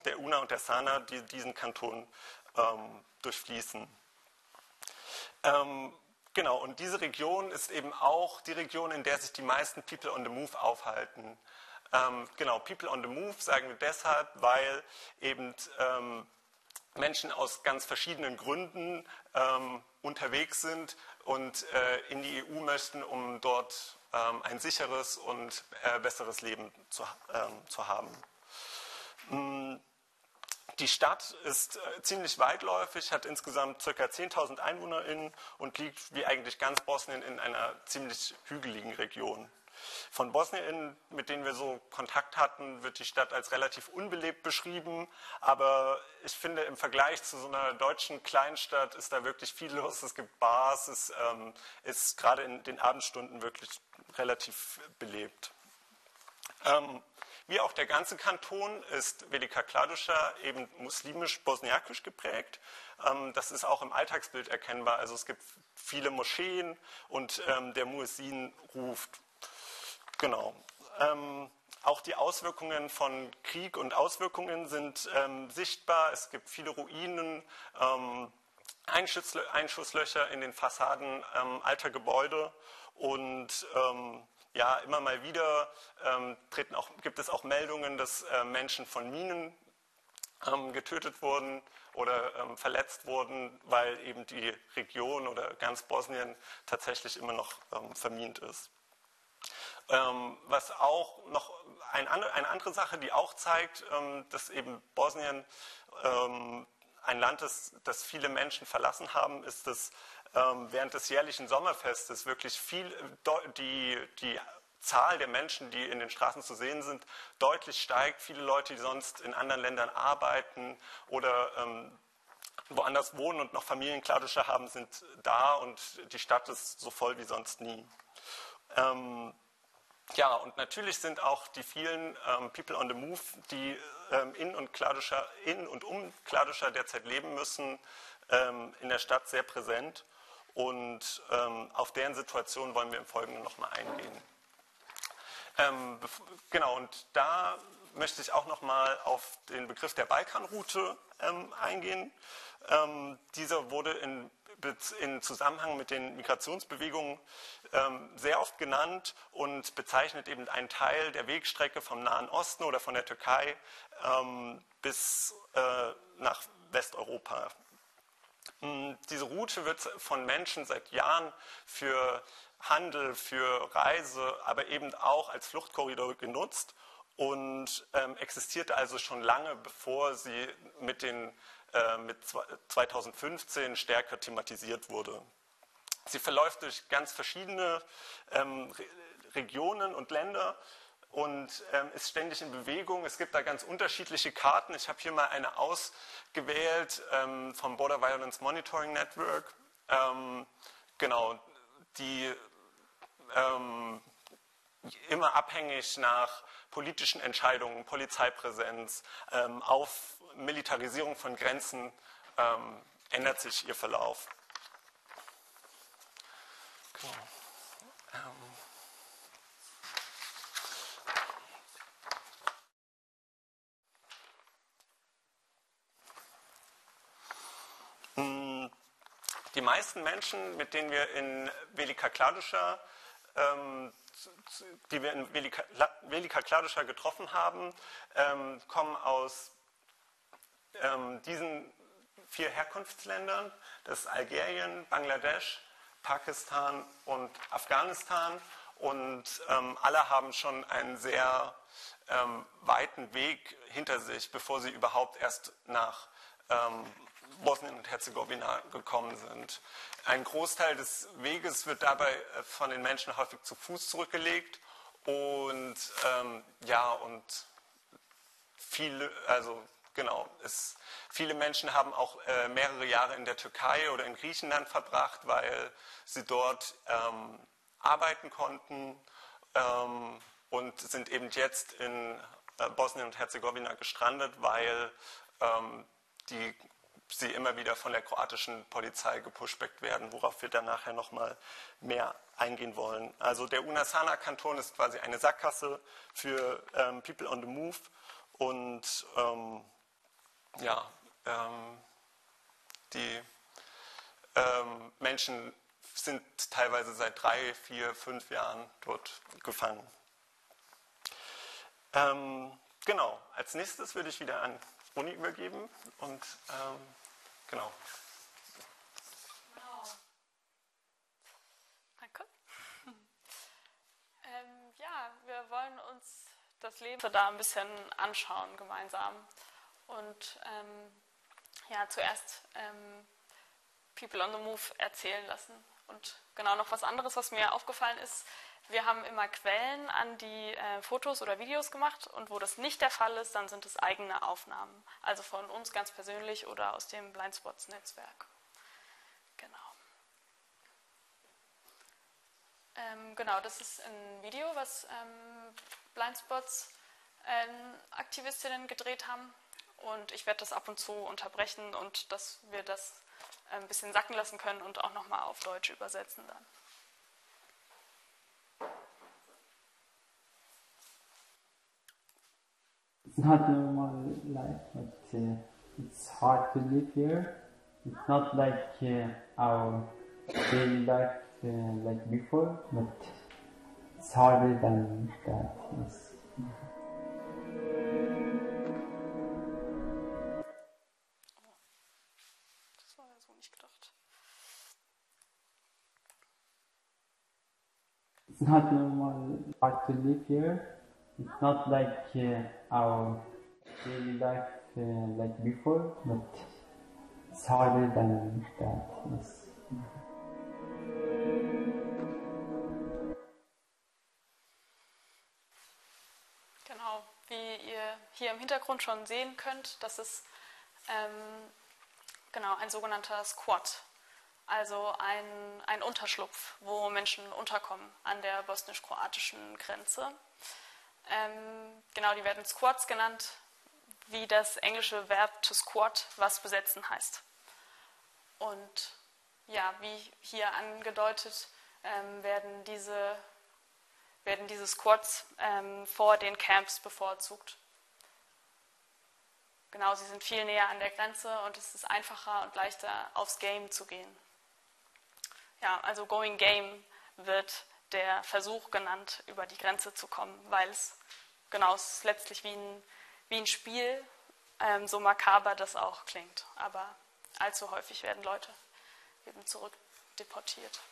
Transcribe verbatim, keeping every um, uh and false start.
der Una und der Sana, die diesen Kanton ähm, durchfließen. Ähm, genau, und diese Region ist eben auch die Region, in der sich die meisten People on the Move aufhalten. Ähm, genau, People on the Move sagen wir deshalb, weil eben ähm, Menschen aus ganz verschiedenen Gründen ähm, unterwegs sind und äh, in die E U möchten, um dort ähm, ein sicheres und äh, besseres Leben zu, ähm, zu haben. Die Stadt ist äh, ziemlich weitläufig, hat insgesamt ca. zehntausend EinwohnerInnen und liegt wie eigentlich ganz Bosnien in einer ziemlich hügeligen Region. Von BosnierInnen, mit denen wir so Kontakt hatten, wird die Stadt als relativ unbelebt beschrieben, aber ich finde, im Vergleich zu so einer deutschen Kleinstadt ist da wirklich viel los. Es gibt Bars, es ähm, ist gerade in den Abendstunden wirklich relativ belebt. Ähm, wie auch der ganze Kanton ist Velika Kladuša eben muslimisch-bosniakisch geprägt. Ähm, das ist auch im Alltagsbild erkennbar. Also es gibt viele Moscheen und ähm, der Muezzin ruft. Genau. Ähm, auch die Auswirkungen von Krieg und Auswirkungen sind ähm, sichtbar. Es gibt viele Ruinen, ähm, Einschusslö- Einschusslöcher in den Fassaden ähm, alter Gebäude und ähm, ja, immer mal wieder ähm, treten auch, gibt es auch Meldungen, dass äh, Menschen von Minen ähm, getötet wurden oder ähm, verletzt wurden, weil eben die Region oder ganz Bosnien tatsächlich immer noch ähm, vermint ist. Ähm, was auch noch ein, eine andere Sache, die auch zeigt, ähm, dass eben Bosnien ähm, ein Land ist, das viele Menschen verlassen haben, ist, dass ähm, während des jährlichen Sommerfestes wirklich viel, die, die Zahl der Menschen, die in den Straßen zu sehen sind, deutlich steigt. Viele Leute, die sonst in anderen Ländern arbeiten oder ähm, woanders wohnen und noch Familienkladuscher haben, sind da und die Stadt ist so voll wie sonst nie. Ähm, Ja, und natürlich sind auch die vielen ähm, People on the Move, die ähm, in und Kladuša, in und um Kladuša derzeit leben müssen, ähm, in der Stadt sehr präsent. Und ähm, auf deren Situation wollen wir im Folgenden nochmal eingehen. Ähm, genau, und da möchte ich auch nochmal auf den Begriff der Balkanroute ähm, eingehen. Ähm, dieser wurde in in Zusammenhang mit den Migrationsbewegungen ähm, sehr oft genannt und bezeichnet eben einen Teil der Wegstrecke vom Nahen Osten oder von der Türkei ähm, bis äh, nach Westeuropa. Ähm, diese Route wird von Menschen seit Jahren für Handel, für Reise, aber eben auch als Fluchtkorridor genutzt und ähm, existierte also schon lange, bevor sie mit den mit zweitausendfünfzehn stärker thematisiert wurde. Sie verläuft durch ganz verschiedene ähm, Regionen und Länder und ähm, ist ständig in Bewegung. Es gibt da ganz unterschiedliche Karten. Ich habe hier mal eine ausgewählt ähm, vom Border Violence Monitoring Network. Ähm, genau, die ähm, immer abhängig nach politischen Entscheidungen, Polizeipräsenz, ähm, auf Militarisierung von Grenzen ähm, ändert sich ihr Verlauf. Genau. Ähm. Die meisten Menschen, mit denen wir in Velika Kladuša ähm, die wir in Velika, Velika Kladuša getroffen haben, ähm, kommen aus ähm, diesen vier Herkunftsländern, das ist Algerien, Bangladesch, Pakistan und Afghanistan und ähm, alle haben schon einen sehr ähm, weiten Weg hinter sich, bevor sie überhaupt erst nach ähm, Bosnien und Herzegowina gekommen sind. Ein Großteil des Weges wird dabei von den Menschen häufig zu Fuß zurückgelegt und ähm, ja und viele, also genau, es, viele Menschen haben auch äh, mehrere Jahre in der Türkei oder in Griechenland verbracht, weil sie dort ähm, arbeiten konnten ähm, und sind eben jetzt in äh, Bosnien und Herzegowina gestrandet, weil ähm, die sie immer wieder von der kroatischen Polizei gepushbackt werden, worauf wir dann nachher nochmal mehr eingehen wollen. Also der Una Sana-Kanton ist quasi eine Sackgasse für ähm, People on the Move und ähm, ja, ähm, die ähm, Menschen sind teilweise seit drei, vier, fünf Jahren dort gefangen. Ähm, genau, als nächstes würde ich wieder an Roni übergeben und ähm, genau. Wow. Danke. ähm, ja, wir wollen uns das Leben da ein bisschen anschauen gemeinsam und ähm, ja, zuerst ähm, People on the Move erzählen lassen. Und genau noch was anderes, was mir aufgefallen ist, wir haben immer Quellen an die äh, Fotos oder Videos gemacht und wo das nicht der Fall ist, dann sind es eigene Aufnahmen. Also von uns ganz persönlich oder aus dem Blindspots-Netzwerk. Genau. Ähm, genau, das ist ein Video, was ähm, Blindspots-Aktivistinnen gedreht haben. Und ich werde das ab und zu unterbrechen und dass wir das ein bisschen sacken lassen können und auch nochmal auf Deutsch übersetzen dann. It's not normal life, but uh, it's hard to live here. It's not like uh, our daily life uh, like before, but it's harder than that. Yes. Das war ja so nicht gedacht. It's not normal hard to live here. It's not like uh, our daily life uh, like before, but it's harder than that. Yes. Genau, wie ihr hier im Hintergrund schon sehen könnt, das ist ähm, genau ein sogenannter Squat, also ein, ein Unterschlupf, wo Menschen unterkommen an der bosnisch-kroatischen Grenze. Ähm, genau, die werden Squats genannt, wie das englische Verb to squat, was besetzen heißt. Und ja, wie hier angedeutet, ähm, werden diese werden diese Squads ähm, vor den Camps bevorzugt. Genau, sie sind viel näher an der Grenze und es ist einfacher und leichter, aufs Game zu gehen. Ja, also Going Game wird der Versuch genannt, über die Grenze zu kommen, weil es genau es ist letztlich wie ein, wie ein Spiel, ähm, so makaber das auch klingt. Aber allzu häufig werden Leute eben zurückdeportiert.